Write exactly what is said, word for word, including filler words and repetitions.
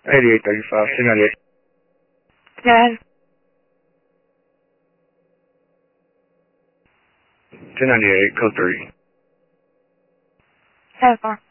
eighty-eight thirty-five, two ninety-eight. Dad. two ninety-eight, code three. How far?